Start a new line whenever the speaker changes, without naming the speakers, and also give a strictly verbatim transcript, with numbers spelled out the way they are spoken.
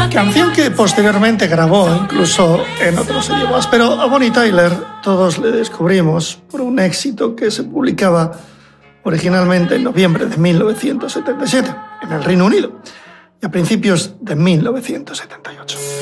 Canción que posteriormente grabó incluso en otros idiomas, pero a Bonnie Tyler todos le descubrimos por un éxito que se publicaba originalmente en noviembre de mil novecientos setenta y siete en el Reino Unido y a principios de mil novecientos setenta y ocho.